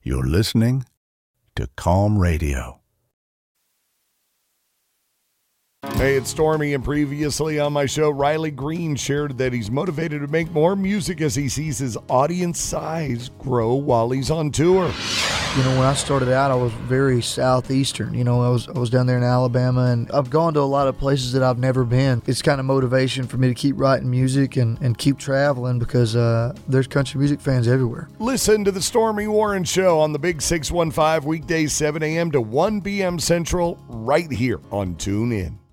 You're listening to Calm Radio. Hey, it's Stormy, and previously on my show, Riley Green shared that he's motivated to make more music as he sees his audience size grow while he's on tour. You know, when I started out, I was very southeastern. You know, I was down there in Alabama, and I've gone to a lot of places that I've never been. It's kind of motivation for me to keep writing music and keep traveling because there's country music fans everywhere. Listen to the Stormy Warren Show on the Big 615 weekdays 7 a.m. to 1 p.m. Central right here on TuneIn.